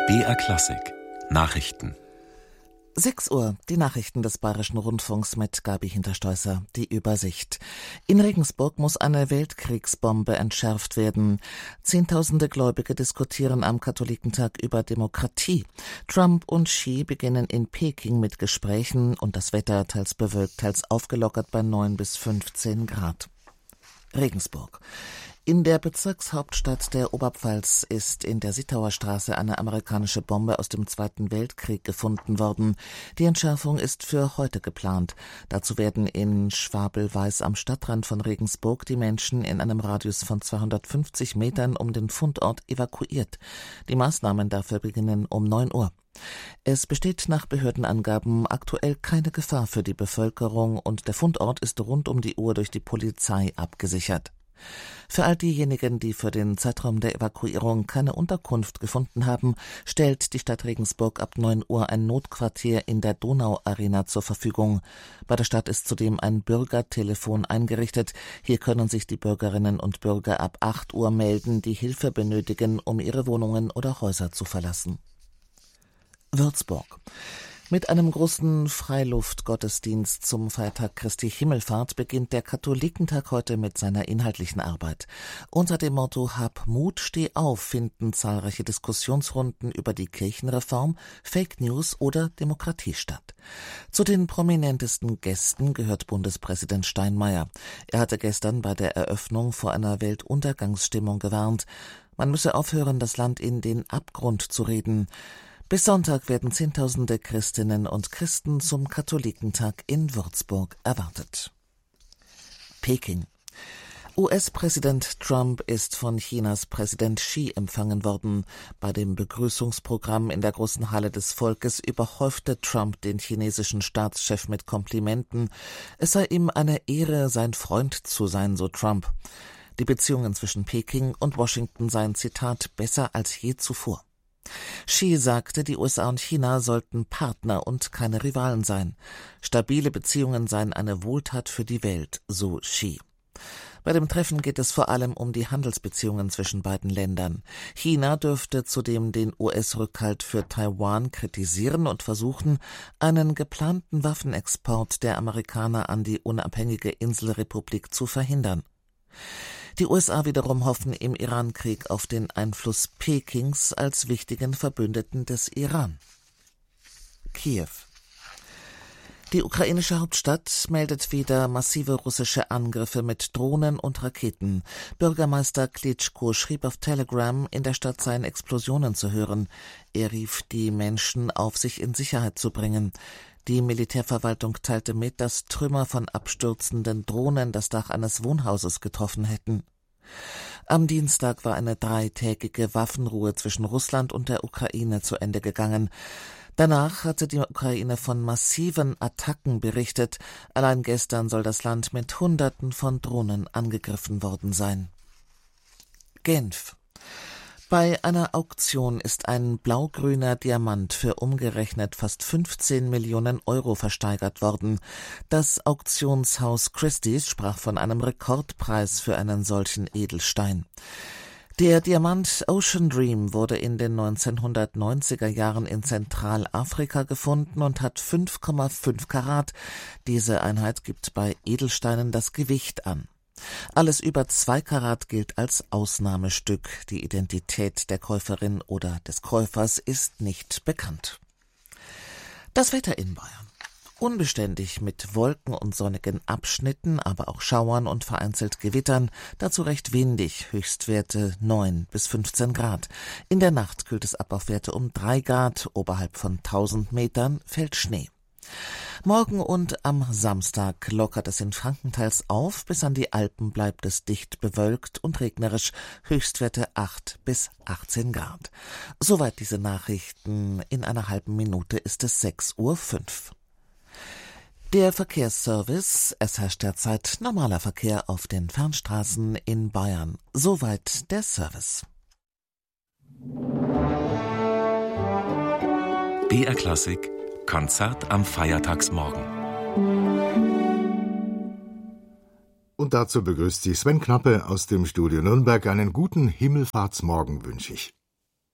BR Klassik Nachrichten. 6 Uhr, die Nachrichten des Bayerischen Rundfunks mit Gabi Hinterstoisser. Die Übersicht. In Regensburg muss eine Weltkriegsbombe entschärft werden. Zehntausende Gläubige diskutieren am Katholikentag über Demokratie. Trump und Xi beginnen in Peking mit Gesprächen und das Wetter teils bewölkt, teils aufgelockert bei 9 bis 15 Grad. Regensburg. In der Bezirkshauptstadt der Oberpfalz ist in der Sittauer Straße eine amerikanische Bombe aus dem Zweiten Weltkrieg gefunden worden. Die Entschärfung ist für heute geplant. Dazu werden in Schwabelweiß am Stadtrand von Regensburg die Menschen in einem Radius von 250 Metern um den Fundort evakuiert. Die Maßnahmen dafür beginnen um 9 Uhr. Es besteht nach Behördenangaben aktuell keine Gefahr für die Bevölkerung und der Fundort ist rund um die Uhr durch die Polizei abgesichert. Für all diejenigen, die für den Zeitraum der Evakuierung keine Unterkunft gefunden haben, stellt die Stadt Regensburg ab 9 Uhr ein Notquartier in der Donauarena zur Verfügung. Bei der Stadt ist zudem ein Bürgertelefon eingerichtet. Hier können sich die Bürgerinnen und Bürger ab 8 Uhr melden, die Hilfe benötigen, um ihre Wohnungen oder Häuser zu verlassen. Würzburg. Mit einem großen Freiluftgottesdienst zum Feiertag Christi Himmelfahrt beginnt der Katholikentag heute mit seiner inhaltlichen Arbeit. Unter dem Motto Hab Mut, steh auf finden zahlreiche Diskussionsrunden über die Kirchenreform, Fake News oder Demokratie statt. Zu den prominentesten Gästen gehört Bundespräsident Steinmeier. Er hatte gestern bei der Eröffnung vor einer Weltuntergangsstimmung gewarnt. Man müsse aufhören, das Land in den Abgrund zu reden. Bis Sonntag werden Zehntausende Christinnen und Christen zum Katholikentag in Würzburg erwartet. Peking. US-Präsident Trump ist von Chinas Präsident Xi empfangen worden. Bei dem Begrüßungsprogramm in der großen Halle des Volkes überhäufte Trump den chinesischen Staatschef mit Komplimenten. Es sei ihm eine Ehre, sein Freund zu sein, so Trump. Die Beziehungen zwischen Peking und Washington seien, Zitat, besser als je zuvor. Xi sagte, die USA und China sollten Partner und keine Rivalen sein. Stabile Beziehungen seien eine Wohltat für die Welt, so Xi. Bei dem Treffen geht es vor allem um die Handelsbeziehungen zwischen beiden Ländern. China dürfte zudem den US-Rückhalt für Taiwan kritisieren und versuchen, einen geplanten Waffenexport der Amerikaner an die unabhängige Inselrepublik zu verhindern. Die USA wiederum hoffen im Irankrieg auf den Einfluss Pekings als wichtigen Verbündeten des Iran. Kiew. Die ukrainische Hauptstadt meldet wieder massive russische Angriffe mit Drohnen und Raketen. Bürgermeister Klitschko schrieb auf Telegram, in der Stadt seien Explosionen zu hören. Er rief die Menschen auf, sich in Sicherheit zu bringen. Die Militärverwaltung teilte mit, dass Trümmer von abstürzenden Drohnen das Dach eines Wohnhauses getroffen hätten. Am Dienstag war eine 3-tägige Waffenruhe zwischen Russland und der Ukraine zu Ende gegangen. Danach hatte die Ukraine von massiven Attacken berichtet. Allein gestern soll das Land mit Hunderten von Drohnen angegriffen worden sein. Genf. Bei einer Auktion ist ein blau-grüner Diamant für umgerechnet fast 15 Millionen Euro versteigert worden. Das Auktionshaus Christie's sprach von einem Rekordpreis für einen solchen Edelstein. Der Diamant Ocean Dream wurde in den 1990er Jahren in Zentralafrika gefunden und hat 5,5 Karat. Diese Einheit gibt bei Edelsteinen das Gewicht an. Alles über 2 Karat gilt als Ausnahmestück. Die Identität der Käuferin oder des Käufers ist nicht bekannt. Das Wetter in Bayern. Unbeständig mit Wolken und sonnigen Abschnitten, aber auch Schauern und vereinzelt Gewittern, dazu recht windig, Höchstwerte 9 bis 15 Grad. In der Nacht kühlt es ab auf Werte um 3 Grad, oberhalb von 1000 Metern fällt Schnee. Morgen und am Samstag lockert es in Franken teils auf, bis an die Alpen bleibt es dicht bewölkt und regnerisch, Höchstwerte 8 bis 18 Grad. Soweit diese Nachrichten, in einer halben Minute ist es 6:05 Uhr. Der Verkehrsservice, es herrscht derzeit normaler Verkehr auf den Fernstraßen in Bayern. Soweit der Service. BR Klassik Konzert am Feiertagsmorgen. Und dazu begrüßt Sie Sven Knappe aus dem Studio Nürnberg. Einen guten Himmelfahrtsmorgen wünsche ich.